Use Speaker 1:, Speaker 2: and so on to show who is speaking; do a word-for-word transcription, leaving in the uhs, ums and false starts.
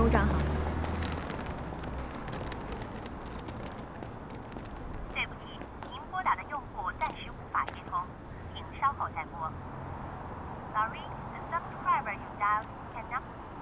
Speaker 1: 组长好。
Speaker 2: 对不起，您拨打的用户暂时无法接通，请稍后再拨。Sorry, the subscriber you dialed cannot.